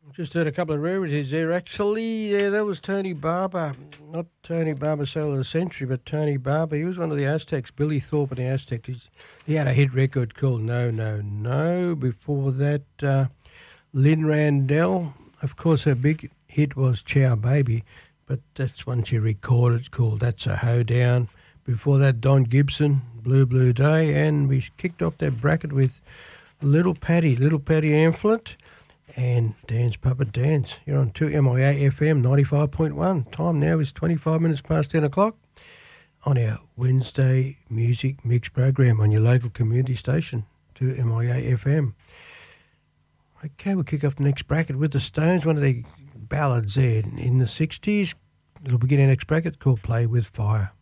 Just heard a couple of rarities there. Actually, yeah, that was Tony Barber. Not Tony Barber, Sailor of the Century, but Tony Barber. He was one of the Aztecs, Billy Thorpe and the Aztecs. He had a hit record called No, No, No. Before that, Lynn Randell. Of course, her big hit was Chow Baby, but that's one she recorded called That's a Hoedown. Before that, Don Gibson, Blue Blue Day. And we kicked off that bracket with Little Patty Amphlett. And Dance Puppet Dance. You're on 2MIA FM 95.1. Time now is 25 minutes past 10 o'clock on our Wednesday Music Mix program on your local community station, 2MIA FM. Okay, we'll kick off the next bracket with the Stones, one of the ballads there in the 60s. It'll begin our next bracket called Play With Fire.